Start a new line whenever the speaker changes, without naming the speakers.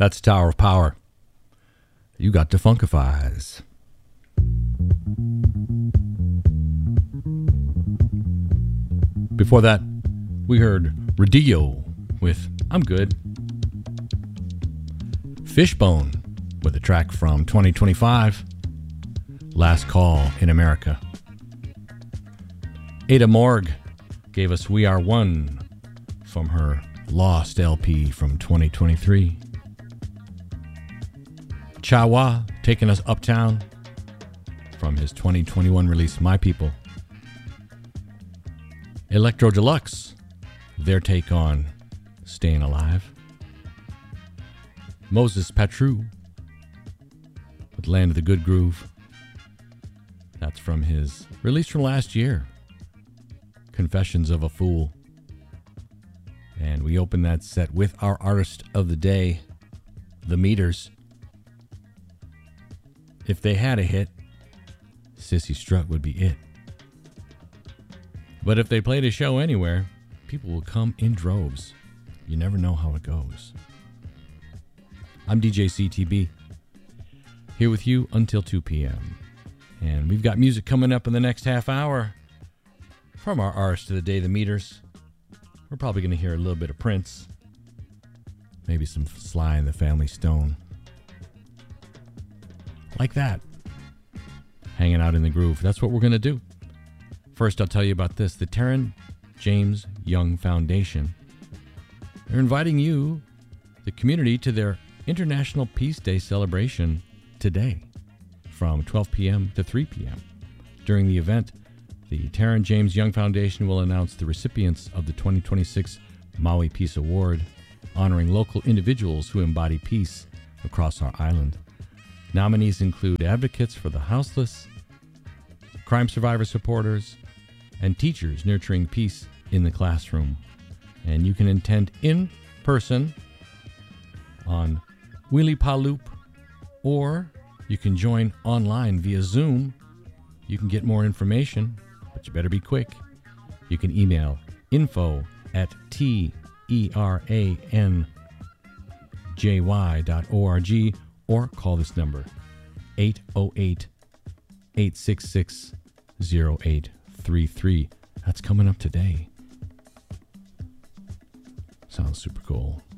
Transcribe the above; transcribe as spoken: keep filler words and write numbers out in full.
That's Tower of Power. You got Defunkifies. Before that, we heard Rodillo with I'm Good. Fishbone with a track from twenty twenty-five, Last Call in America. Ada Morg gave us We Are One from her Lost L P from twenty twenty-three. Chawa taking us uptown from his twenty twenty-one release My People. Electro Deluxe, their take on Staying Alive. Moses Patru with Land of the Good Groove. That's from his release from last year, Confessions of a Fool. And we open that set with our artist of the day, The Meters. If they had a hit, Sissy Strut would be it. But if they played a show anywhere, people will come in droves. You never know how it goes. I'm D J C T B, here with you until two p.m. And we've got music coming up in the next half hour from our artist of the day, The Meters. We're probably going to hear a little bit of Prince, maybe some Sly and the Family Stone. Like that. Hanging out in the groove. That's what we're going to do. First, I'll tell you about this. The Taryn James Young Foundation. They're inviting you, the community, to their International Peace Day celebration today from twelve p.m. to three p.m. During the event, the Taryn James Young Foundation will announce the recipients of the twenty twenty-six Maui Peace Award, honoring local individuals who embody peace across our island. Nominees include advocates for the houseless, crime survivor supporters, and teachers nurturing peace in the classroom. And you can attend in person on Wheelie Palup, or you can join online via Zoom. You can get more information, but you better be quick. You can email info at T E R A N J Y dot org or call this number, eight oh eight, eight six six, oh eight three three. That's coming up today. Sounds super cool.